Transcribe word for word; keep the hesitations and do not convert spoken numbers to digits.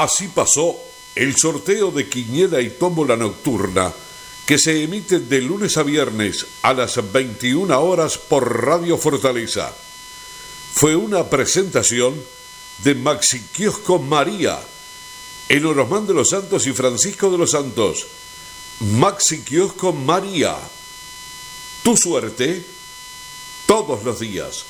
Así pasó el sorteo de Quiniela y Tómbola Nocturna, que se emite de lunes a viernes a las veintiuna horas por Radio Fortaleza. Fue una presentación de Maxi Kiosco María, en Orosmán de los Santos y Francisco de los Santos. Maxi Kiosco María, tu suerte todos los días.